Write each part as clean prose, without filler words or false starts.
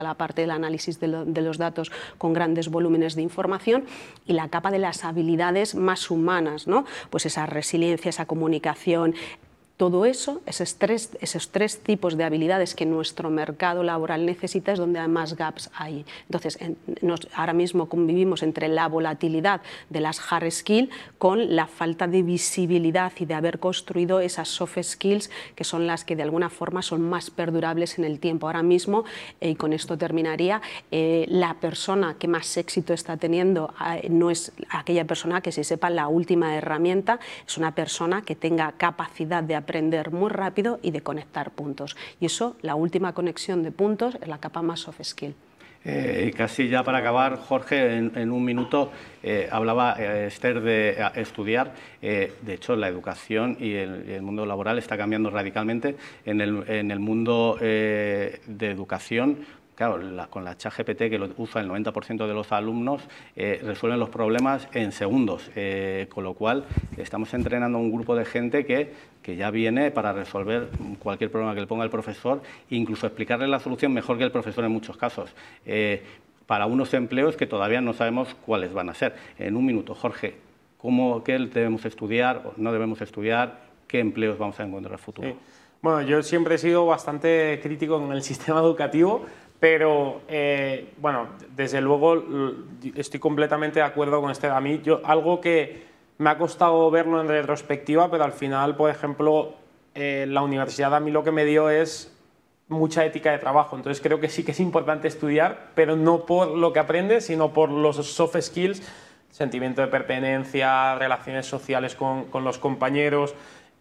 la parte del análisis de los datos con grandes volúmenes de información, y la capa de las habilidades más humanas, ¿no? Pues esa resiliencia, esa comunicación. Todo eso, esos tres tipos de habilidades que nuestro mercado laboral necesita, es donde más gaps hay. Entonces, ahora mismo convivimos entre la volatilidad de las hard skills con la falta de visibilidad y de haber construido esas soft skills, que son las que de alguna forma son más perdurables en el tiempo. Ahora mismo, y con esto terminaría, la persona que más éxito está teniendo no es aquella persona que se sepa la última herramienta, es una persona que tenga capacidad de aprender muy rápido y de conectar puntos. Y eso, la última conexión de puntos, es la capa más soft skill. Casi ya para acabar, Jorge, en un minuto, hablaba Esther de estudiar. De hecho, la educación y el mundo laboral está cambiando radicalmente. En el mundo de educación, claro, con la ChatGPT, que lo usa el 90% de los alumnos, resuelven los problemas en segundos, con lo cual estamos entrenando a un grupo de gente que ya viene para resolver cualquier problema que le ponga el profesor, incluso explicarle la solución mejor que el profesor en muchos casos, para unos empleos que todavía no sabemos cuáles van a ser. En un minuto, Jorge, ¿qué debemos estudiar o no debemos estudiar? ¿Qué empleos vamos a encontrar en el futuro? Sí. Bueno, yo siempre he sido bastante crítico con el sistema educativo, pero, bueno, desde luego estoy completamente de acuerdo con A mí, algo que me ha costado verlo en retrospectiva, pero al final, por ejemplo, la universidad a mí lo que me dio es mucha ética de trabajo. Entonces creo que sí que es importante estudiar, pero no por lo que aprendes, sino por los soft skills, sentimiento de pertenencia, relaciones sociales con los compañeros,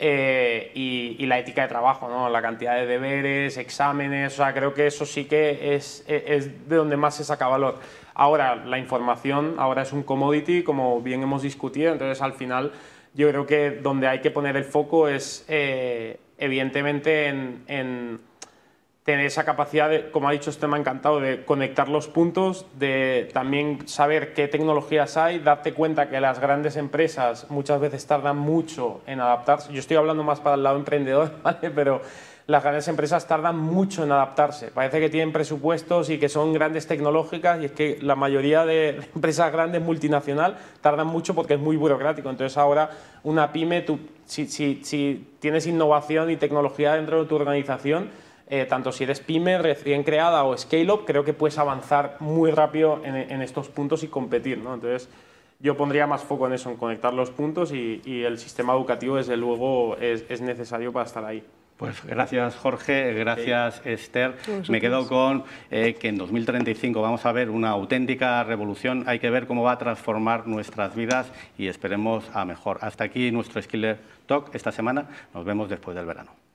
y la ética de trabajo, ¿no? La cantidad de deberes, exámenes, o sea, creo que eso sí que es de donde más se saca valor. Ahora, la información ahora es un commodity, como bien hemos discutido, entonces al final yo creo que donde hay que poner el foco es evidentemente en tener esa capacidad de, como ha dicho me ha encantado, de conectar los puntos, de también saber qué tecnologías hay, darte cuenta que las grandes empresas muchas veces tardan mucho en adaptarse. Yo estoy hablando más para el lado emprendedor, ¿vale? Pero las grandes empresas tardan mucho en adaptarse. Parece que tienen presupuestos y que son grandes tecnológicas, y es que la mayoría de empresas grandes multinacional tardan mucho porque es muy burocrático. Entonces ahora una pyme, si tienes innovación y tecnología dentro de tu organización, tanto si eres pyme, recién creada o scale-up, creo que puedes avanzar muy rápido en estos puntos y competir, ¿no? Entonces, yo pondría más foco en eso, en conectar los puntos, y el sistema educativo, desde luego, es necesario para estar ahí. Pues gracias, Jorge, gracias, Esther. Me quedo con que en 2035 vamos a ver una auténtica revolución. Hay que ver cómo va a transformar nuestras vidas y esperemos a mejor. Hasta aquí nuestro Skiller Talk esta semana. Nos vemos después del verano.